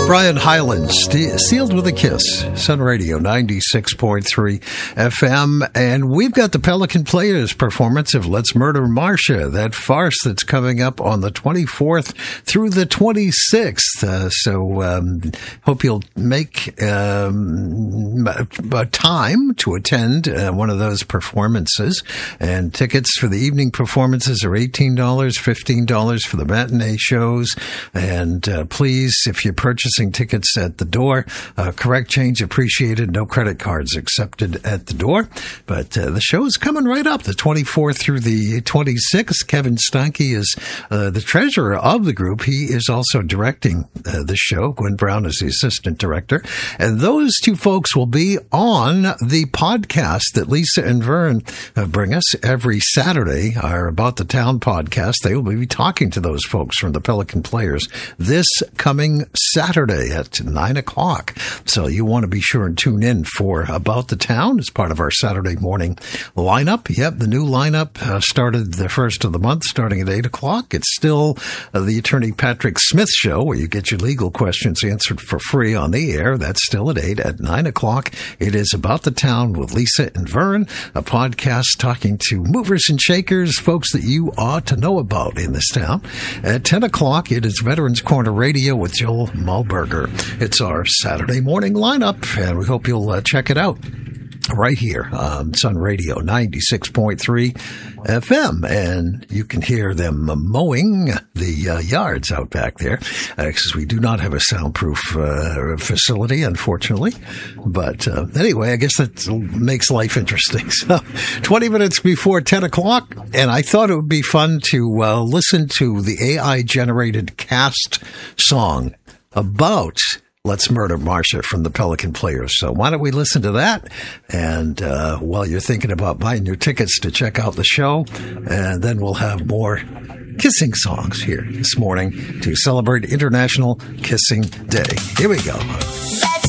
Brian Hyland, Sealed with a Kiss, Sun Radio 96.3 FM. And we've got the Pelican Players performance of Let's Murder Marcia, that farce that's coming up on the 24th through the 26th. So hope you'll make a time to attend one of those performances. And tickets for the evening performances are $18, $15 for the matinee shows. And please, if you're purchasing tickets at the door, correct change appreciated, no credit cards accepted at the door. But the show is coming right up, the 24th through the 26th. Kevin Steinke is the treasurer of the group. He is also directing the show. Gwen Brown is the assistant director. And those two folks will be on the podcast that Lisa and Vern bring us every Saturday, our About the Town podcast. They will be talking to those folks from the Pelican Players this coming Saturday at 9 o'clock. So you want to be sure and tune in for About the Town as part of our Saturday morning lineup. Yep, the new lineup started the first of the month, starting at 8 o'clock. It's still the Attorney Patrick Smith Show, where you get your legal questions answered for free on the air. That's still at 8. At 9 o'clock, it is About the Town with Lisa and Vern, a podcast talking to movers and shakers, folks that you ought to know about in this town. At 10 o'clock, it is Veterans Corner Radio with Joel Mulberger. It's our Saturday morning lineup, and we hope you'll check it out right here on Sun Radio 96.3 FM. And you can hear them mowing the yards out back there, because we do not have a soundproof facility, unfortunately. But anyway, I guess that makes life interesting. So 20 minutes before 10 o'clock, and I thought it would be fun to listen to the AI-generated cast song about Let's Murder Marcia from the Pelican Players. So why don't we listen to that? And while you're thinking about buying your tickets to check out the show, and then we'll have more kissing songs here this morning to celebrate International Kissing Day. Here we go. Let's